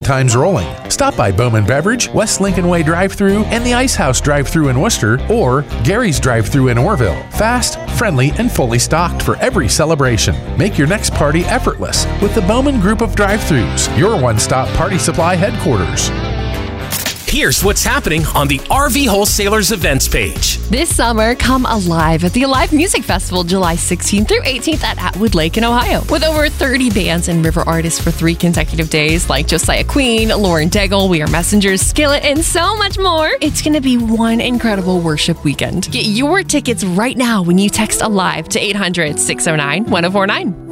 times rolling. Stop by Bowman Beverage, West Lincoln Way drive-thru, and the Ice House drive-thru in Worcester, or Gary's drive-thru in Orville. Fast, friendly, and fully stocked for every celebration. Make your next party effortless with the Bowman Group of Drive-Thrus, your one-stop party supply headquarters. Here's what's happening on the RV Wholesalers events page. This summer, come alive at the Alive Music Festival, July 16th through 18th at Atwood Lake in Ohio. With over 30 bands and river artists for 3 consecutive days, like Josiah Queen, Lauren Daigle, We Are Messengers, Skillet, and so much more. It's going to be one incredible worship weekend. Get your tickets right now when you text ALIVE to 800-609-1049.